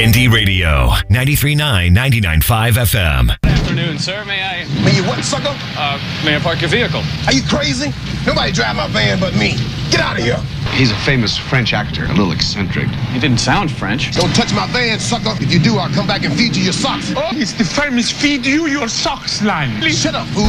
Indie Radio, 93.9, 99.5 FM. Good afternoon, sir. May you what, sucker? I park your vehicle? Are you crazy? Nobody drive my van but me. Get out of here. He's a famous French actor, a little eccentric. You didn't sound French. Don't touch my van, sucker. If you do, I'll come back and feed you your socks. Oh, it's the famous feed you your socks line. Shut up, fool.